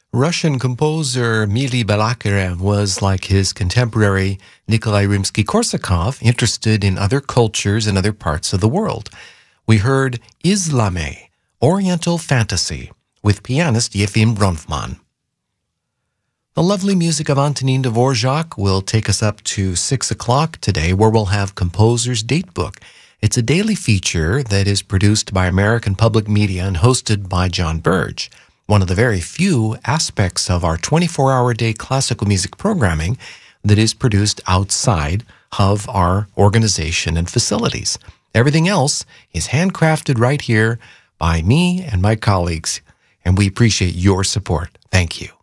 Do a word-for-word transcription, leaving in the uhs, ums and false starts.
Russian composer Mily Balakirev was, like his contemporary Nikolai Rimsky-Korsakov, interested in other cultures and other parts of the world. We heard Islame, Oriental Fantasy, with pianist Yefim Bronfman. The lovely music of Antonin Dvorak will take us up to six o'clock today, where we'll have Composer's Datebook. It's a daily feature that is produced by American Public Media and hosted by John Burge. One of the very few aspects of our twenty-four hour a day classical music programming that is produced outside of our organization and facilities. Everything else is handcrafted right here by me and my colleagues, and we appreciate your support. Thank you.